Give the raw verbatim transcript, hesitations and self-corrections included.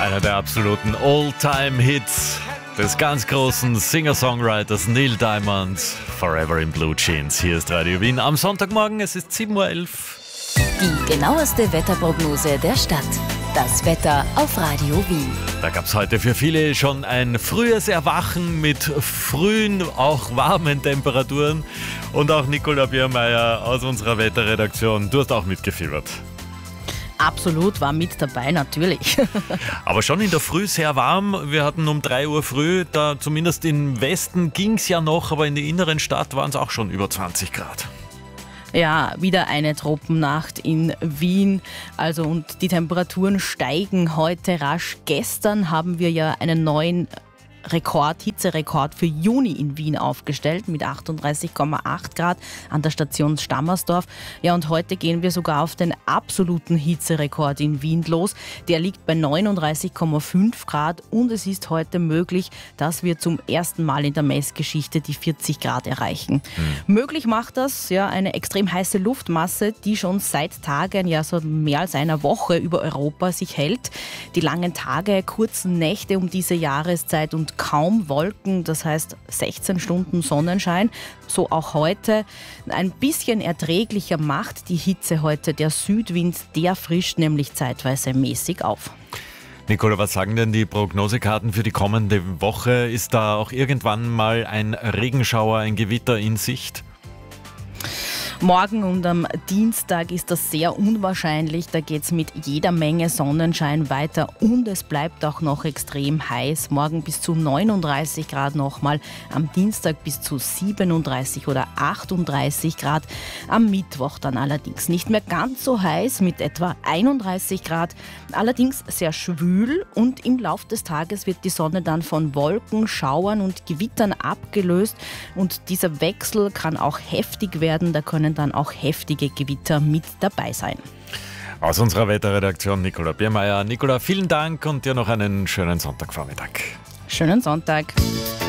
Einer der absoluten All-Time-Hits des ganz großen Singer-Songwriters Neil Diamond, Forever in Blue Jeans. Hier ist Radio Wien am Sonntagmorgen, es ist sieben Uhr elf. Die genaueste Wetterprognose der Stadt. Das Wetter auf Radio Wien. Da gab es heute für viele schon ein frühes Erwachen mit frühen, auch warmen Temperaturen. Und auch Nicola Biermeier aus unserer Wetterredaktion, du hast auch mitgefiebert. Absolut, war mit dabei, natürlich. Aber schon in der Früh sehr warm. Wir hatten um drei Uhr früh, da zumindest im Westen ging es ja noch, aber in der inneren Stadt waren es auch schon über zwanzig Grad. Ja, wieder eine Tropennacht in Wien. Also und die Temperaturen steigen heute rasch. Gestern haben wir ja einen neuen Rekord, Hitzerekord für Juni in Wien aufgestellt mit achtunddreißig Komma acht Grad an der Station Stammersdorf. Ja, und heute gehen wir sogar auf den absoluten Hitzerekord in Wien los. Der liegt bei neununddreißig Komma fünf Grad und es ist heute möglich, dass wir zum ersten Mal in der Messgeschichte die vierzig Grad erreichen. Mhm. Möglich macht das ja eine extrem heiße Luftmasse, die schon seit Tagen, ja so mehr als einer Woche über Europa sich hält. Die langen Tage, kurzen Nächte um diese Jahreszeit und kaum Wolken, das heißt sechzehn Stunden Sonnenschein, so auch heute. Ein bisschen erträglicher macht die Hitze heute der Südwind, der frischt nämlich zeitweise mäßig auf. Nicola, was sagen denn die Prognosekarten für die kommende Woche? Ist da auch irgendwann mal ein Regenschauer, ein Gewitter in Sicht? Morgen und am Dienstag ist das sehr unwahrscheinlich. Da geht es mit jeder Menge Sonnenschein weiter und es bleibt auch noch extrem heiß. Morgen bis zu neununddreißig Grad nochmal, am Dienstag bis zu siebenunddreißig oder achtunddreißig Grad. Am Mittwoch dann allerdings nicht mehr ganz so heiß mit etwa einunddreißig Grad. Allerdings sehr schwül und im Laufe des Tages wird die Sonne dann von Wolken, Schauern und Gewittern abgelöst. Und dieser Wechsel kann auch heftig werden. Da können dann auch heftige Gewitter mit dabei sein. Aus unserer Wetterredaktion Nicola Biermeier. Nicola, vielen Dank und dir noch einen schönen Sonntagvormittag. Schönen Sonntag.